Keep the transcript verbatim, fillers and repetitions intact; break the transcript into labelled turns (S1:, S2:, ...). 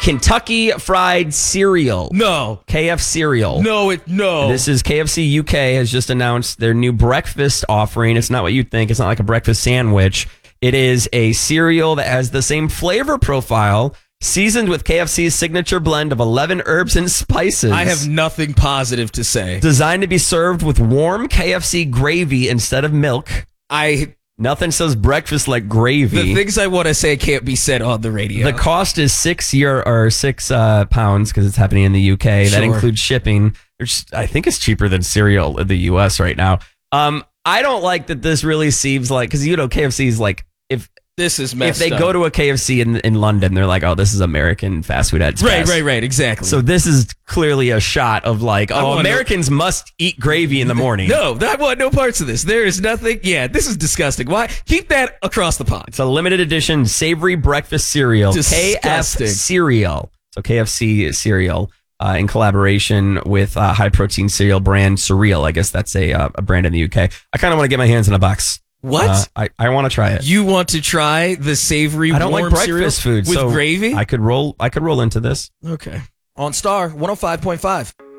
S1: Kentucky Fried Cereal.
S2: No.
S1: K F Cereal.
S2: No, it no.
S1: This is K F C U K has just announced their new breakfast offering. It's not what you'd think. It's not like a breakfast sandwich. It is a cereal that has the same flavor profile, seasoned with K F C's signature blend of eleven herbs and spices.
S2: I have nothing positive to say.
S1: Designed to be served with warm K F C gravy instead of milk.
S2: I
S1: Nothing says breakfast like gravy.
S2: The things I want to say can't be said on the radio.
S1: The cost is six year or six uh, pounds because it's happening in the U K.
S2: Sure.
S1: That includes shipping, which I think is cheaper than cereal in the U S right now. Um, I don't like that this really seems like, because you know K F C is like, if
S2: this is
S1: if
S2: messed
S1: they
S2: up.
S1: go to a K F C in, in London, they're like, oh, this is American fast food at its
S2: Right,
S1: best.
S2: right, right, exactly.
S1: So this is clearly a shot of like,
S2: I
S1: oh,
S2: wanna-
S1: Americans must eat gravy in the morning.
S2: No, I want no parts of this. There is nothing. Yeah, this is disgusting. Why? Keep that across the pond.
S1: It's a limited edition savory breakfast cereal.
S2: Disgusting.
S1: K F Cereal. So K F C cereal uh, in collaboration with uh, high protein cereal brand Surreal. I guess that's a, uh, a brand in the U K. I kind of want to get my hands in a box.
S2: What?
S1: Uh, I, I want to try it.
S2: You want to try the savory
S1: I don't
S2: warm
S1: like breakfast
S2: cereal
S1: food
S2: with
S1: so
S2: gravy?
S1: I could roll. I could roll into this.
S2: Okay. On Star one oh five point five.